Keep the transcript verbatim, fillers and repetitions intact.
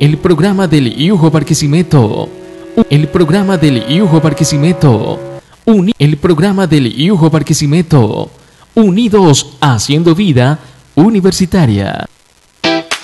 El programa del Iujo Barquisimeto. El programa del Iujo Barquisimeto. Uni- el programa del Iujo Barquisimeto. Unidos haciendo vida universitaria.